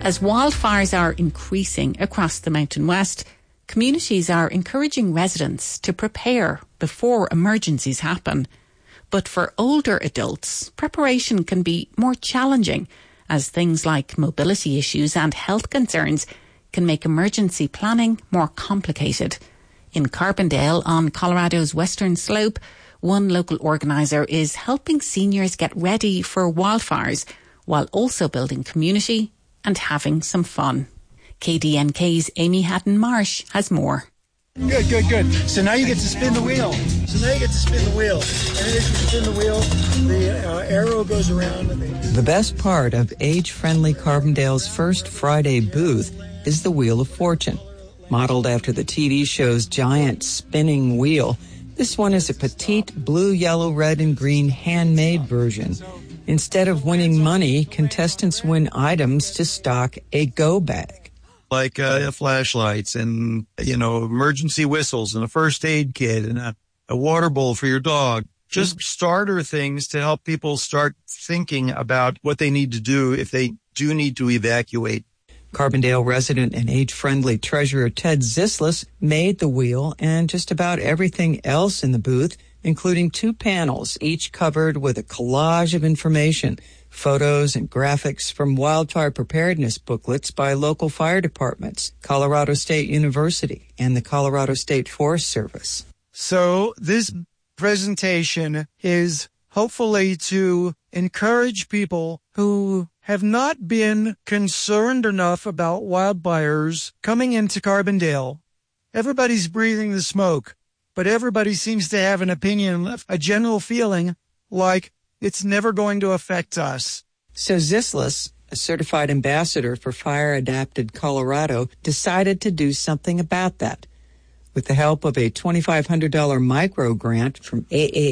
As wildfires are increasing across the Mountain West, communities are encouraging residents to prepare before emergencies happen. But for older adults, preparation can be more challenging, as things like mobility issues and health concerns can make emergency planning more complicated. In Carbondale, on Colorado's western slope, one local organiser is helping seniors get ready for wildfires while also building community and having some fun. KDNK's Amy Hatton-Marsh has more. Good. So now you get to spin the wheel. And as you spin the wheel, the arrow goes around. The best part of age-friendly Carbondale's first Friday booth is the Wheel of Fortune. Modeled after the TV show's giant spinning wheel, this one is a petite blue, yellow, red, and green handmade version. Instead of winning money, contestants win items to stock a go bag. Like flashlights and, emergency whistles and a first aid kit and a water bowl for your dog. Just starter things to help people start thinking about what they need to do if they do need to evacuate. Carbondale resident and age-friendly treasurer Ted Zislis made the wheel and just about everything else in the booth, including 2 panels, each covered with a collage of information, photos and graphics from wildfire preparedness booklets by local fire departments, Colorado State University, and the Colorado State Forest Service. So this presentation is hopefully to encourage people who have not been concerned enough about wildfires coming into Carbondale. Everybody's breathing the smoke, but everybody seems to have an opinion, a general feeling like it's never going to affect us. So Zislis, a certified ambassador for Fire Adapted Colorado, decided to do something about that. With the help of a $2,500 micro grant from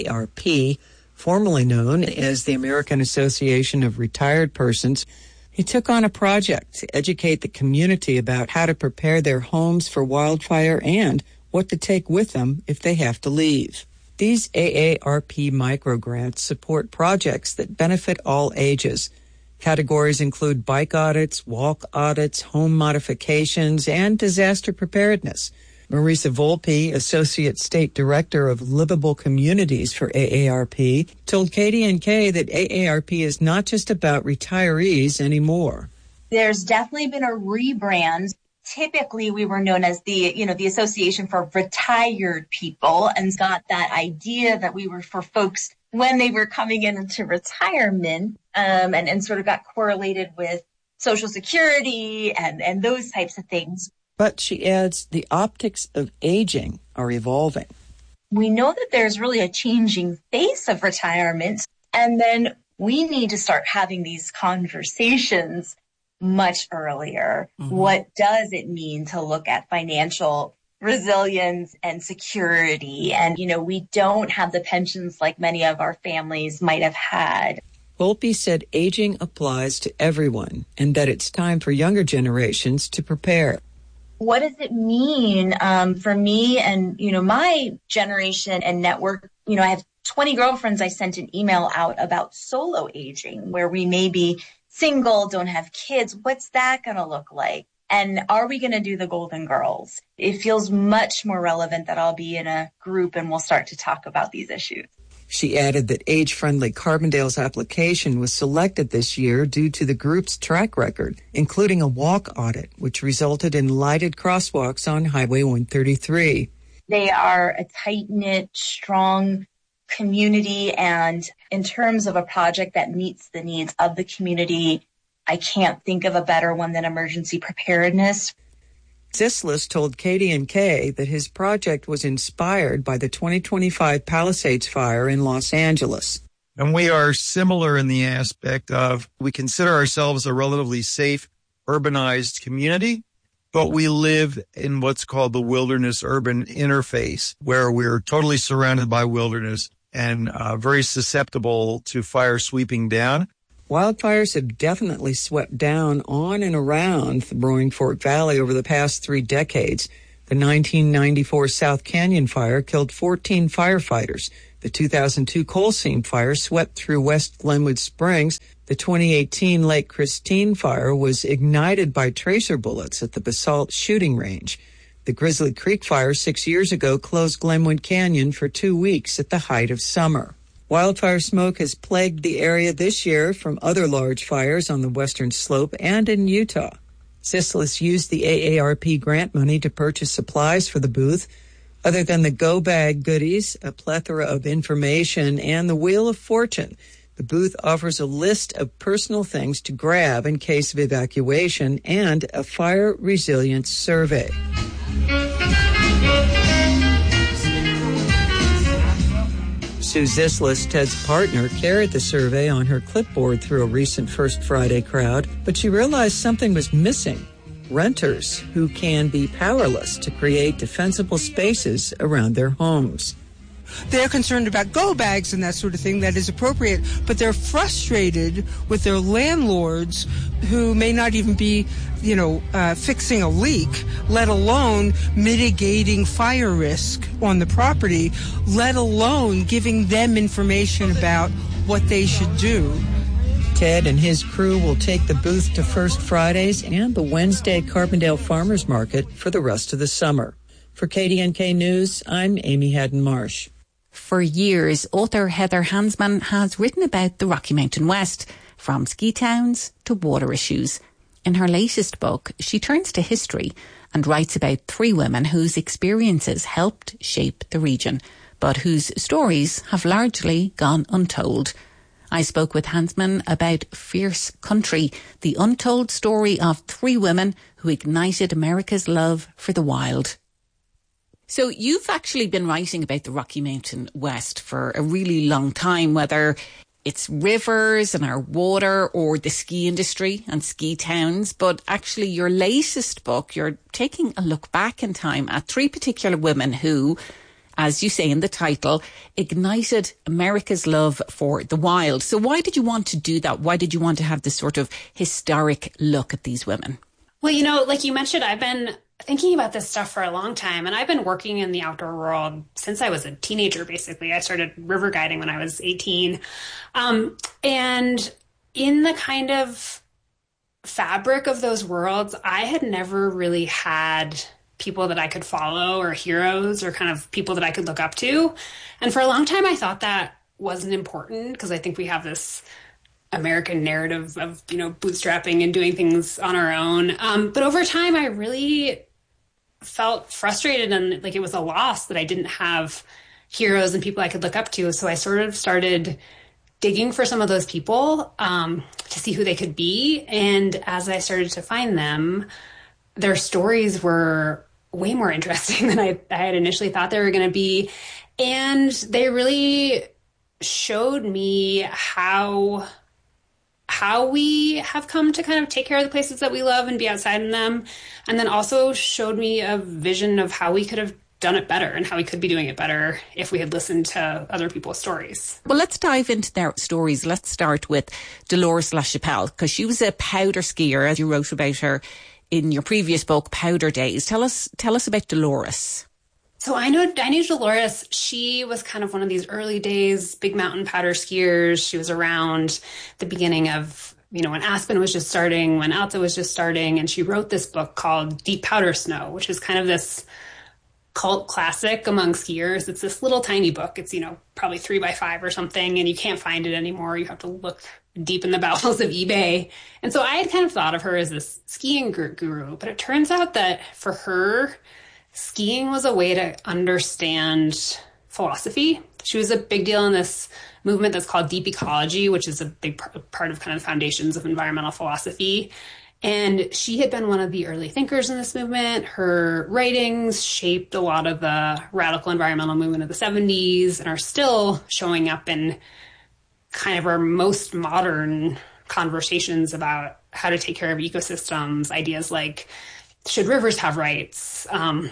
AARP, formerly known as the American Association of Retired Persons, he took on a project to educate the community about how to prepare their homes for wildfire and what to take with them if they have to leave. These AARP microgrants support projects that benefit all ages. Categories include bike audits, walk audits, home modifications, and disaster preparedness. Marisa Volpe, Associate State Director of Livable Communities for AARP, told KDNK that AARP is not just about retirees anymore. There's definitely been a rebrand. Typically, we were known as the Association for Retired People, and got that idea that we were for folks when they were coming into retirement, and sort of got correlated with Social Security and those types of things. But she adds the optics of aging are evolving. We know that there's really a changing face of retirement, and then we need to start having these conversations much earlier. Mm-hmm. What does it mean to look at financial resilience and security? And, we don't have the pensions like many of our families might have had. Volpe said aging applies to everyone and that it's time for younger generations to prepare. What does it mean for me and, my generation and network? I have 20 girlfriends. I sent an email out about solo aging, where we may be single, don't have kids. What's that going to look like? And are we going to do the Golden Girls? It feels much more relevant that I'll be in a group and we'll start to talk about these issues. She added that age-friendly Carbondale's application was selected this year due to the group's track record, including a walk audit, which resulted in lighted crosswalks on Highway 133. They are a tight-knit, strong community, and in terms of a project that meets the needs of the community, I can't think of a better one than emergency preparedness. Zislis told KDNK that his project was inspired by the 2025 Palisades fire in Los Angeles. And we are similar in the aspect of we consider ourselves a relatively safe, urbanized community, but we live in what's called the wilderness-urban interface, where we're totally surrounded by wilderness and very susceptible to fire sweeping down. Wildfires have definitely swept down on and around the Roaring Fork Valley over the past 3 decades. The 1994 South Canyon fire killed 14 firefighters, The 2002 coal seam fire swept through West Glenwood Springs. The 2018 Lake Christine fire was ignited by tracer bullets at the Basalt shooting range. The Grizzly Creek fire 6 years ago closed Glenwood Canyon for 2 weeks at the height of summer. Wildfire smoke has plagued the area this year from other large fires on the western slope and in Utah. Zislis used the AARP grant money to purchase supplies for the booth. Other than the Go Bag goodies, a plethora of information, and the Wheel of Fortune, the booth offers a list of personal things to grab in case of evacuation and a fire resilience survey. Sue Zislis, Ted's partner, carried the survey on her clipboard through a recent First Friday crowd, but she realized something was missing. Renters who can be powerless to create defensible spaces around their homes. They're concerned about go bags and that sort of thing. That is appropriate, but they're frustrated with their landlords who may not even be, fixing a leak, let alone mitigating fire risk on the property, let alone giving them information about what they should do. Ted and his crew will take the booth to First Fridays and the Wednesday Carbondale Farmers Market for the rest of the summer. For KDNK News, I'm Amy Haddon-Marsh. For years, author Heather Hansman has written about the Rocky Mountain West, from ski towns to water issues. In her latest book, she turns to history and writes about 3 women whose experiences helped shape the region, but whose stories have largely gone untold. I spoke with Hansman about Fierce Country, the untold story of 3 women who ignited America's love for the wild. So you've actually been writing about the Rocky Mountain West for a really long time, whether it's rivers and our water or the ski industry and ski towns. But actually your latest book, you're taking a look back in time at 3 particular women who, as you say in the title, ignited America's love for the wild. So why did you want to do that? Why did you want to have this sort of historic look at these women? Well, like you mentioned, I've been thinking about this stuff for a long time, and I've been working in the outdoor world since I was a teenager, basically. I started river guiding when I was 18. And in the kind of fabric of those worlds, I had never really had people that I could follow or heroes or kind of people that I could look up to. And for a long time, I thought that wasn't important because I think we have this American narrative of, bootstrapping and doing things on our own. But over time, I really felt frustrated and like it was a loss that I didn't have heroes and people I could look up to. So I sort of started digging for some of those people to see who they could be. And as I started to find them, their stories were way more interesting than I had initially thought they were going to be. And they really showed me how we have come to kind of take care of the places that we love and be outside in them. And then also showed me a vision of how we could have done it better and how we could be doing it better if we had listened to other people's stories. Well, let's dive into their stories. Let's start with Dolores LaChapelle, because she was a powder skier, as you wrote about her in your previous book, Powder Days. Tell us about Dolores. So I knew Dolores. She was kind of one of these early days, big mountain powder skiers. She was around the beginning of, when Aspen was just starting, when Alta was just starting. And she wrote this book called Deep Powder Snow, which is kind of this cult classic among skiers. It's this little tiny book. It's, probably 3x5 or something, and you can't find it anymore. You have to look deep in the bowels of eBay. And so I had kind of thought of her as this skiing guru, but it turns out that for her, skiing was a way to understand philosophy. She was a big deal in this movement that's called deep ecology, which is a big part of kind of the foundations of environmental philosophy. And she had been one of the early thinkers in this movement. Her writings shaped a lot of the radical environmental movement of the 70s and are still showing up in kind of our most modern conversations about how to take care of ecosystems, ideas like, should rivers have rights?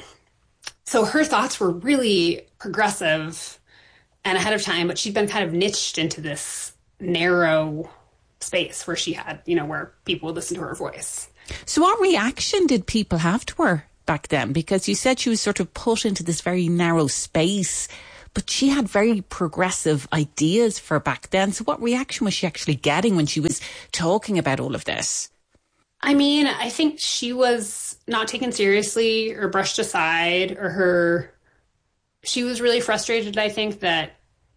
So her thoughts were really progressive and ahead of time, but she'd been kind of niched into this narrow space where she had, where people would listen to her voice. So what reaction did people have to her back then? Because you said she was sort of put into this very narrow space, but she had very progressive ideas for back then. So what reaction was she actually getting when she was talking about all of this? I mean, I think she was not taken seriously or brushed aside, or she was really frustrated, I think, that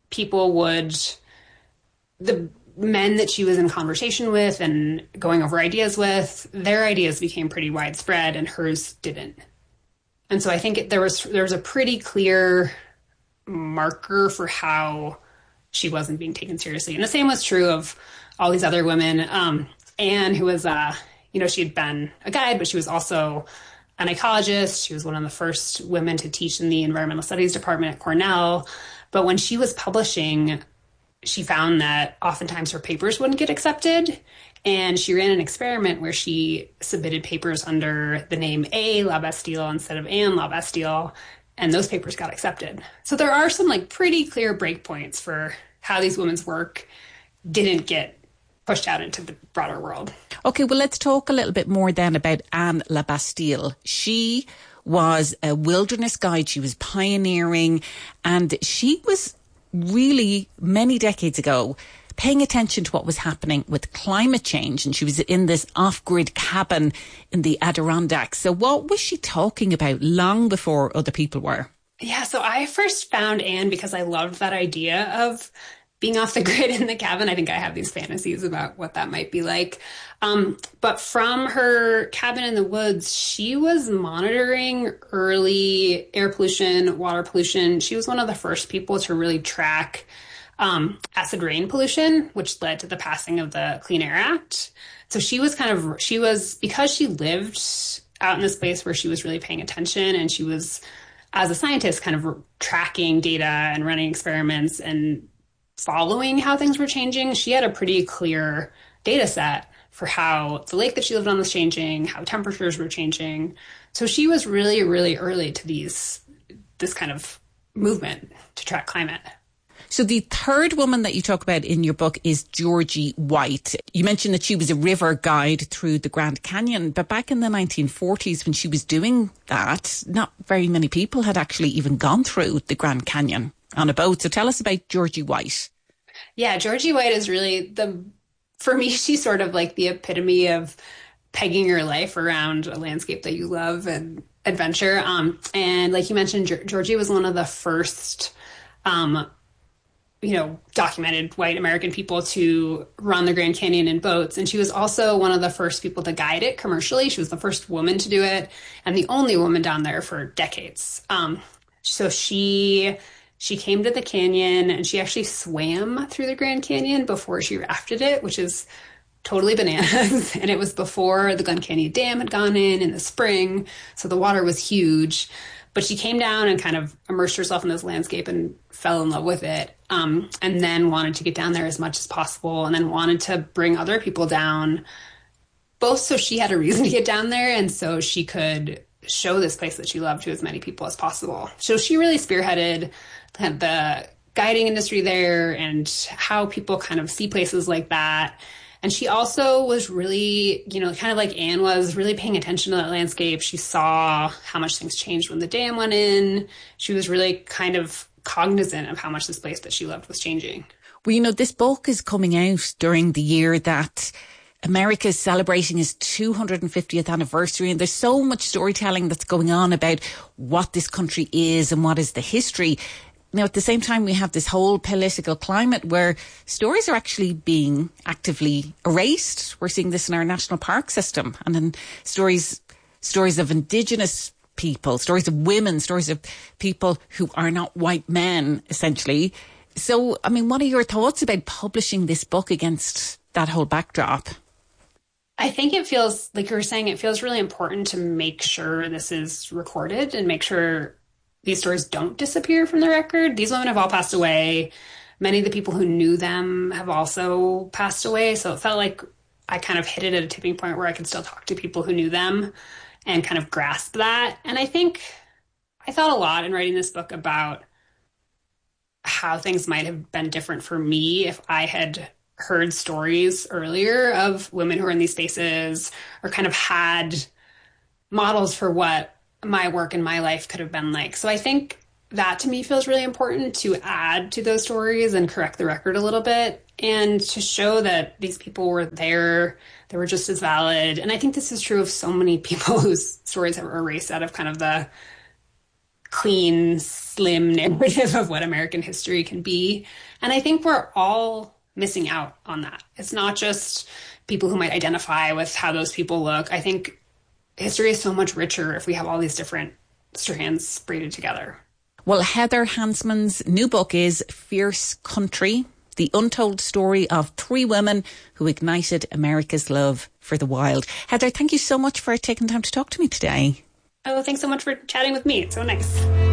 the men that she was in conversation with and going over ideas with, their ideas became pretty widespread and hers didn't. And so I think there was a pretty clear marker for how she wasn't being taken seriously. And the same was true of all these other women. Anne, who was, she had been a guide, but she was also an ecologist. She was one of the first women to teach in the environmental studies department at Cornell. But when she was publishing, she found that oftentimes her papers wouldn't get accepted. And she ran an experiment where she submitted papers under the name A. Labastille instead of Anne Labastille, and those papers got accepted. So there are some pretty clear breakpoints for how these women's work didn't get pushed out into the broader world. Okay, well, let's talk a little bit more then about Anne Labastille. She was a wilderness guide. She was pioneering, and she was really, many decades ago, paying attention to what was happening with climate change. And she was in this off-grid cabin in the Adirondacks. So what was she talking about long before other people were? Yeah, so I first found Anne because I loved that idea of being off the grid in the cabin. I think I have these fantasies about what that might be like. But from her cabin in the woods, she was monitoring early air pollution, water pollution. She was one of the first people to really track acid rain pollution, which led to the passing of the Clean Air Act. So because she lived out in this place where she was really paying attention, and she was, as a scientist, kind of tracking data and running experiments and following how things were changing, she had a pretty clear data set for how the lake that she lived on was changing, how temperatures were changing. So she was really, really early to this kind of movement to track climate. So the third woman that you talk about in your book is Georgie White. You mentioned that she was a river guide through the Grand Canyon, but back in the 1940s when she was doing that, not very many people had actually even gone through the Grand Canyon on a boat. So tell us about Georgie White. Yeah, Georgie White is really for me, she's sort of like the epitome of pegging your life around a landscape that you love and adventure. And like you mentioned, Georgie was one of the first, documented white American people to run the Grand Canyon in boats. And she was also one of the first people to guide it commercially. She was the first woman to do it and the only woman down there for decades. So she came to the canyon and she actually swam through the Grand Canyon before she rafted it, which is totally bananas. And it was before the Glen Canyon Dam had gone in the spring. So the water was huge. But she came down and kind of immersed herself in this landscape and fell in love with it. And then wanted to get down there as much as possible, and then wanted to bring other people down, both so she had a reason to get down there and so she could show this place that she loved to as many people as possible. So she really spearheaded the guiding industry there and how people kind of see places like that. And she also was really, kind of like Anne was, really paying attention to that landscape. She saw how much things changed when the dam went in. She was really kind of cognizant of how much this place that she loved was changing. Well, this book is coming out during the year that America is celebrating its 250th anniversary, and there's so much storytelling that's going on about what this country is and what is the history. Now, at the same time, we have this whole political climate where stories are actually being actively erased. We're seeing this in our national park system, and in stories of Indigenous people, stories of women, stories of people who are not white men, essentially. So, what are your thoughts about publishing this book against that whole backdrop? I think it feels, like you were saying, it feels really important to make sure this is recorded and make sure these stories don't disappear from the record. These women have all passed away. Many of the people who knew them have also passed away. So it felt like I kind of hit it at a tipping point where I could still talk to people who knew them and kind of grasp that. And I think I thought a lot in writing this book about how things might have been different for me if I had heard stories earlier of women who are in these spaces or kind of had models for what my work and my life could have been like. So I think that to me feels really important, to add to those stories and correct the record a little bit and to show that these people were there. They were just as valid. And I think this is true of so many people whose stories are erased out of kind of the clean, slim narrative of what American history can be. And I think we're all missing out on that. It's not just people who might identify with how those people look. I think history is so much richer if we have all these different strands braided together. Well, Heather Hansman's new book is Fierce Country, the untold story of 3 women who ignited America's love for the wild. Heather, thank you so much for taking time to talk to me today. Oh, thanks so much for chatting with me. It's so nice.